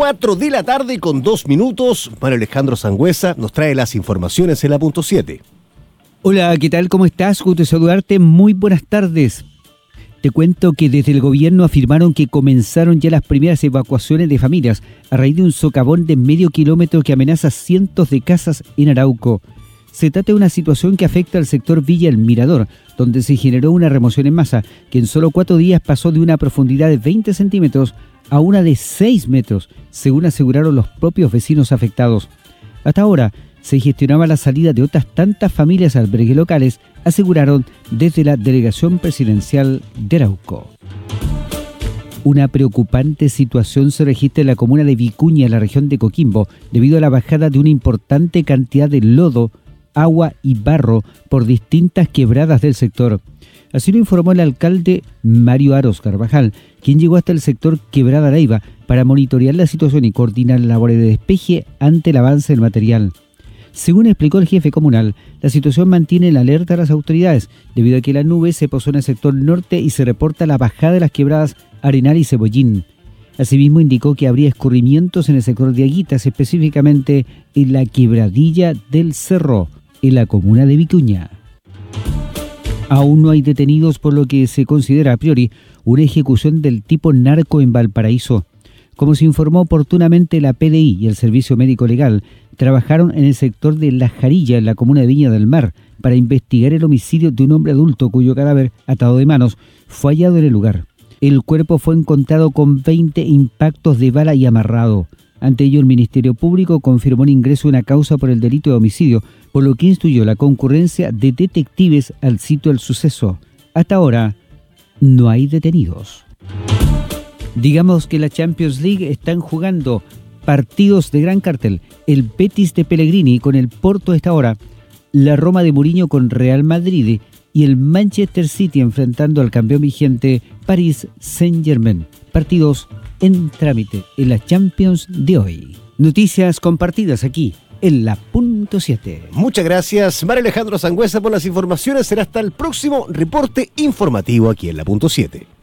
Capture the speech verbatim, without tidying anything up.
cuatro de la tarde con dos minutos. Mario Alejandro Sangüesa nos trae las informaciones en la punto siete. Hola, ¿qué tal? ¿Cómo estás? Gusto de saludarte. Muy buenas tardes. Te cuento que desde el gobierno afirmaron que comenzaron ya las primeras evacuaciones de familias a raíz de un socavón de medio kilómetro que amenaza cientos de casas en Arauco. Se trata de una situación que afecta al sector Villa El Mirador, donde se generó una remoción en masa que en solo cuatro días pasó de una profundidad de veinte centímetros a una de seis metros, según aseguraron los propios vecinos afectados. Hasta ahora se gestionaba la salida de otras tantas familias a albergues locales, aseguraron desde la Delegación Presidencial de Arauco. Una preocupante situación se registra en la comuna de Vicuña, en la región de Coquimbo, debido a la bajada de una importante cantidad de lodo, agua y barro por distintas quebradas del sector. Así lo informó el alcalde Mario Aros Carvajal, quien llegó hasta el sector Quebrada Leiva para monitorear la situación y coordinar labores de despeje ante el avance del material. Según explicó el jefe comunal, la situación mantiene en alerta a las autoridades, debido a que la nube se posó en el sector norte y se reporta la bajada de las quebradas Arenal y Cebollín. Asimismo indicó que habría escurrimientos en el sector de Aguitas, específicamente en la quebradilla del Cerro, en la comuna de Vicuña. Aún no hay detenidos, por lo que se considera a priori una ejecución del tipo narco en Valparaíso. Como se informó oportunamente, la P D I y el Servicio Médico Legal trabajaron en el sector de La Jarilla, en la comuna de Viña del Mar, para investigar el homicidio de un hombre adulto cuyo cadáver, atado de manos, fue hallado en el lugar. El cuerpo fue encontrado con veinte impactos de bala y amarrado. Ante ello, el Ministerio Público confirmó el ingreso de una causa por el delito de homicidio, por lo que instruyó la concurrencia de detectives al sitio del suceso. Hasta ahora, no hay detenidos. Digamos que la Champions League están jugando partidos de gran cartel. El Betis de Pellegrini con el Porto a esta hora, la Roma de Mourinho con Real Madrid y el Manchester City enfrentando al campeón vigente Paris Saint-Germain. Partidos en trámite en la Champions de hoy. Noticias compartidas aquí en la punto siete. Muchas gracias, Mario Alejandro Sangüesa, por las informaciones. Será hasta el próximo reporte informativo aquí en la punto siete.